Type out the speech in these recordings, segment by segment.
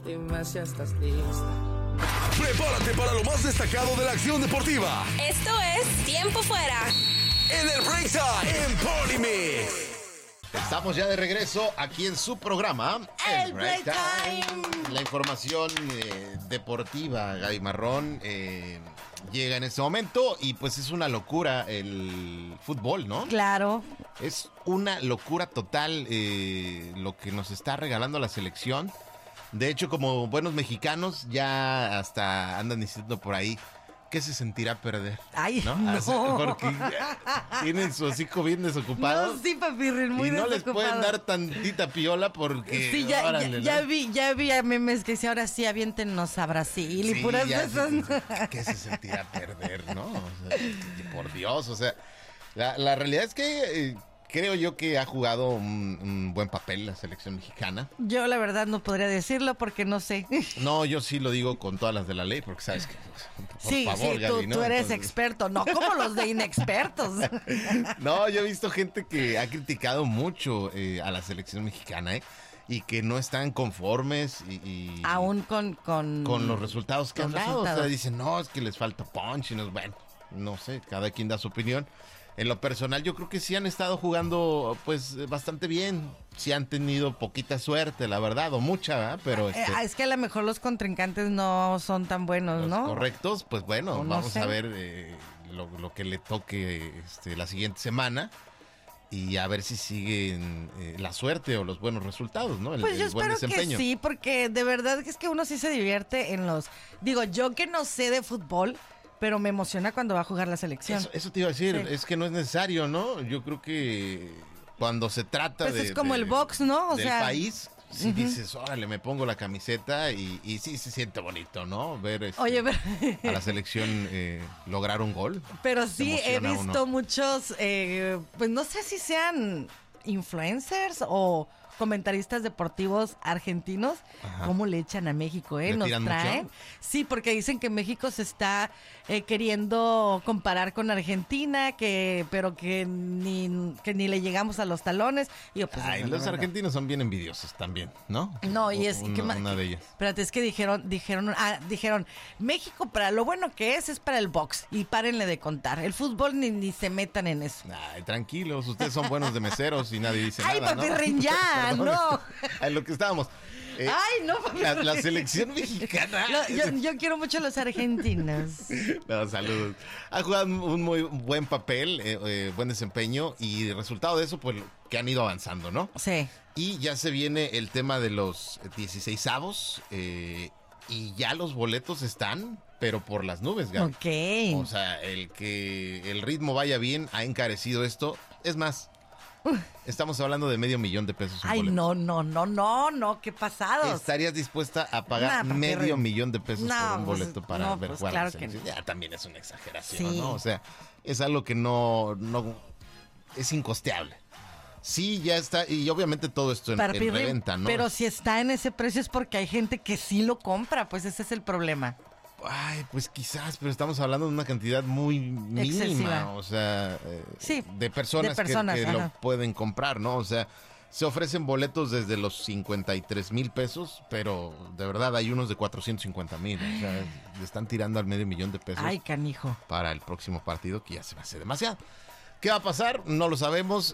Dime si estás lista. Prepárate para lo más destacado de la acción deportiva. Esto es Tiempo Fuera. En el Break Time en Polymix. Estamos ya de regreso aquí en su programa, El Break Time. La información deportiva, Gaby Marrón, llega en este momento y pues es una locura el fútbol, ¿no? Claro. Es una locura total lo que nos está regalando la selección. De hecho, como buenos mexicanos, ya hasta andan diciendo por ahí, ¿qué se sentirá perder? Ay, ¿no? no. Porque tienen su hocico bien desocupado. No, sí, papirrín, muy y no les desocupado. pueden dar tantita piola porque... Sí, ya ¿no? vi a memes que dice, ahora sí, aviéntenos a Brasil y Sí, puras ya, de esas. ¿qué se sentirá perder, no? O sea, por Dios, o sea, la realidad es que creo yo que ha jugado un buen papel la selección mexicana. Yo la verdad no podría decirlo porque no sé. No, yo sí lo digo con todas las de la ley, porque sabes que, por favor, sí, Gaby, ¿no? tú eres Entonces... experto, no como los de inexpertos. No, yo he visto gente que ha criticado mucho a la selección mexicana, y que no están conformes y aún con los resultados que han dado. resultados. O sea, dicen, no, es que les falta punch y no es bueno. No sé, cada quien da su opinión. En lo personal, yo creo que sí han estado jugando pues bastante bien. Sí han tenido poquita suerte, la verdad, o mucha, ¿verdad? Pero es que a lo mejor los contrincantes no son tan buenos, los ¿no? correctos, pues bueno, O no vamos sé. a ver lo que le toque la siguiente semana. Y a ver si siguen la suerte o los buenos resultados, ¿no? Pues yo el buen espero desempeño. que sí, porque de verdad es que uno sí se divierte en los... Digo, yo que no sé de fútbol, pero me emociona cuando va a jugar la selección. Eso te iba a decir, Sí. es que no es necesario, ¿no? Yo creo que cuando se trata Pues de... es como el box, ¿no? O del sea, país, si dices, órale, me pongo la camiseta y sí se siente bonito, ¿no? Ver Oye, a la selección lograr un gol. pero Se sí he emociona visto uno. muchos, pues no sé si sean influencers o comentaristas deportivos argentinos, Ajá. cómo le echan a México, ¿Le nos tiran traen. mucho? Sí, porque dicen que México se está queriendo comparar con Argentina, pero que ni le llegamos a los talones. Y yo, pues, Ay, no, los no, no. argentinos son bien envidiosos también, ¿no? No, y es que una de ellas. Espérate, es que dijeron, México para lo bueno que es para el box y párenle de contar. El fútbol ni se metan en eso. Ay, tranquilos, ustedes son buenos de meseros y nadie dice Ay, nada, ¿no? papirrín, ya, Perdón, no. En lo que estábamos. Ay, no, papirrín. La selección mexicana. Yo quiero mucho a los argentinos. No, saludos. Ha jugado un muy buen papel, buen desempeño y el resultado de eso, pues, que han ido avanzando, ¿no? Sí. Y ya se viene el tema de los 16avos y ya los boletos están, pero por las nubes, Gaby. Ok. O sea, el que el ritmo vaya bien ha encarecido esto. Es más, estamos hablando de $500,000 un Ay, boleto. no, qué pasados. ¿Estarías dispuesta a pagar Nah, $500,000 No, por un pues, boleto para no, ver pues, jugar? claro La que selección? no. Ya también es una exageración, Sí. ¿no? O sea, es algo que no es incosteable. Sí, ya está, y obviamente todo esto en Papirrín, reventa, ¿no? pero si está en ese precio es porque hay gente que sí lo compra, pues ese es el problema. Ay, pues quizás, pero estamos hablando de una cantidad muy mínima, Excesiva. o sea, Sí, de personas, que ajá. lo pueden comprar, ¿no? O sea, se ofrecen boletos desde los $53,000, pero de verdad hay unos de $450,000, o sea, le están tirando al $500,000 Ay, canijo. para el próximo partido, que ya se me hace demasiado. ¿Qué va a pasar? No lo sabemos.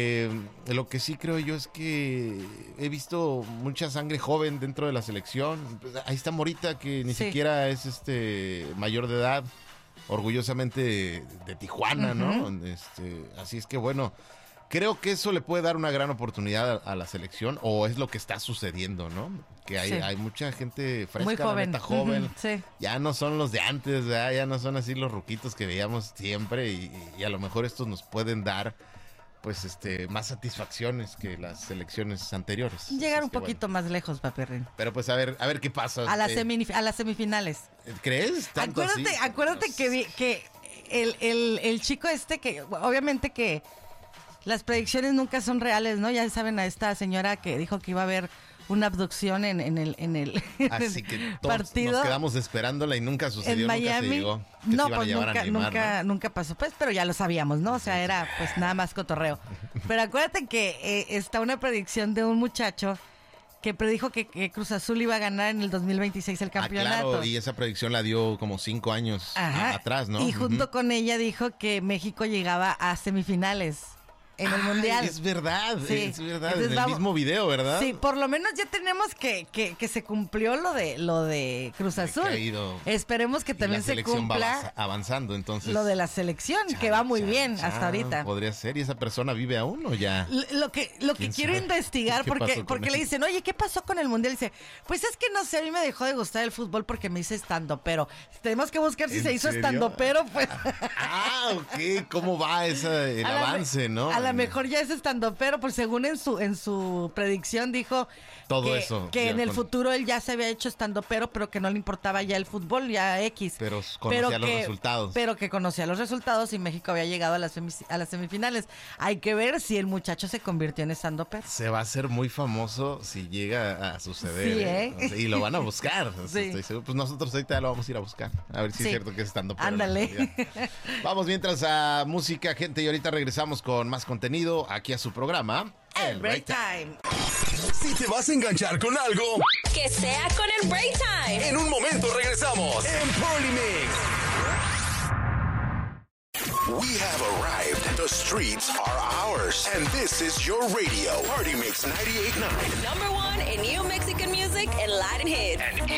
Lo que sí creo yo es que he visto mucha sangre joven dentro de la selección. Ahí está Morita, que ni Sí. siquiera es mayor de edad, orgullosamente de Tijuana, ¿no? Así es que bueno, creo que eso le puede dar una gran oportunidad a la selección, o es lo que está sucediendo, ¿no? Que hay, Sí. hay mucha gente fresca, Muy la joven. neta, joven. Ujú, sí. Ya no son los de antes, ¿verdad? Ya no son así los ruquitos que veíamos siempre y a lo mejor estos nos pueden dar pues más satisfacciones que las selecciones anteriores. Llegar Así un es que, poquito más lejos, papirrín. bueno. Pero pues a ver qué pasa. A las semifinales. ¿Crees? ¿Tanto así? Acuérdate No que, sé. que el chico que obviamente que las predicciones nunca son reales, ¿no? Ya saben a esta señora que dijo que iba a haber una abducción en el Así que todos partido nos quedamos esperándola y nunca sucedió, en Miami. nunca se llegó. Que No, se iban a pues llevar a Neymar, ¿no? nunca pasó, pues, pero ya lo sabíamos, ¿no? O sea, era pues nada más cotorreo. Pero acuérdate que está una predicción de un muchacho que predijo que Cruz Azul iba a ganar en el 2026 el campeonato. Claro, y esa predicción la dio como 5 años atrás, ¿no? Y junto con ella dijo que México llegaba a semifinales en el Mundial. Es verdad, Sí. es verdad. Entonces, en el mismo video, ¿verdad? Sí, por lo menos ya tenemos que se cumplió lo de Cruz Azul. Esperemos que también se cumpla va avanzando, entonces. lo de la selección, que va muy bien hasta ahorita. Podría ser, y esa persona vive aún o ya. Lo que quiero sabe? investigar, ¿Qué pasó porque con le él? dicen, oye, ¿qué pasó con el Mundial? Dice, pues es que no sé, a mí me dejó de gustar el fútbol porque me hice estando, pero tenemos que buscar si ¿En se hizo serio? estando, pero pues... Ok, ¿cómo va el avance, no? A lo mejor ya es estandopero, pues según en su predicción dijo Todo que, eso, que ya en el con- futuro él ya se había hecho estandopero, pero que no le importaba ya el fútbol, ya X. Pero conocía los resultados. Pero que conocía los resultados y México había llegado a las semifinales. Hay que ver si el muchacho se convirtió en estandopero. Se va a hacer muy famoso si llega a suceder. Sí, O sea, y lo van a buscar. Sí. Estoy seguro. Pues nosotros ahorita lo vamos a ir a buscar. A ver si Sí. es cierto que es estando por Ándale. Vamos mientras a música, gente. Y ahorita regresamos con más contenido aquí a su programa. El Break Time. Si te vas a enganchar con algo, Que sea con el Break Time. en un momento regresamos en Polymix. We have arrived. The streets are ours. And this is your radio. Party Mix 98.9. Number 1 in new Mexican music and Latin hits.